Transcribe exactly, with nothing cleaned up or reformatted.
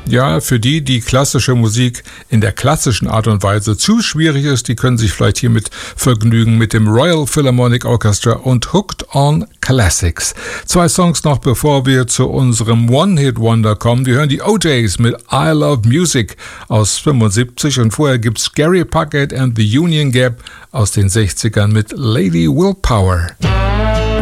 Ja, für die, die klassische Musik in der klassischen Art und Weise zu schwierig ist, die können sich vielleicht hiermit vergnügen mit dem Royal Philharmonic Orchestra und Hooked on Classics. Zwei Songs noch, bevor wir zu unserem One-Hit-Wonder kommen. Wir hören die O Js mit I Love Music aus fünfundsiebzig und vorher gibt's Gary Puckett and the Union Gap aus den sechzigern mit Lady Willpower.